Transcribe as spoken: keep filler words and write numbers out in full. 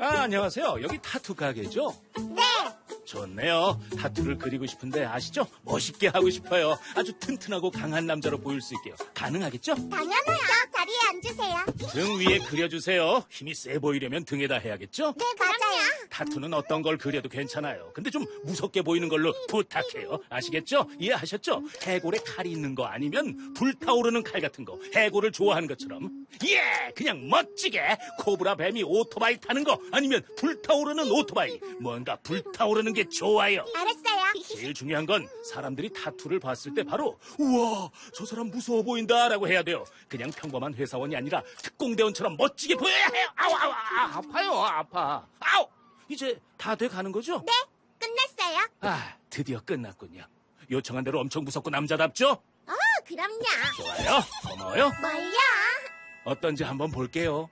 아, 안녕하세요. 여기 타투 가게죠? 네. 좋네요. 타투를 그리고 싶은데 아시죠? 멋있게 하고 싶어요. 아주 튼튼하고 강한 남자로 보일 수 있게요. 가능하겠죠? 당연하죠. 자리에 앉으세요. 등 위에 그려주세요. 힘이 세 보이려면 등에다 해야겠죠? 네, 맞아요. 타투는 어떤 걸 그려도 괜찮아요. 근데 좀 무섭게 보이는 걸로 부탁해요. 아시겠죠? 이해하셨죠? 해골에 칼이 있는 거 아니면 불타오르는 칼 같은 거. 해골을 좋아하는 것처럼. 예! 그냥 멋지게 코브라 뱀이 오토바이 타는 거 아니면 불타오르는 오토바이. 뭔가 불타오르는 게 좋아요. 알았어요. 제일 중요한 건 사람들이 타투를 봤을 때 바로 우와 저 사람 무서워 보인다라고 해야 돼요. 그냥 평범한 회사원이 아니라 특공대원처럼 멋지게 보여야 해요. 아우 아우 아, 아파요 아파. 아우 이제 다 돼가는 거죠? 네, 끝났어요. 아 드디어 끝났군요. 요청한 대로 엄청 무섭고 남자답죠? 어, 그럼요. 좋아요 고마워요. 뭘요? 어떤지 한번 볼게요.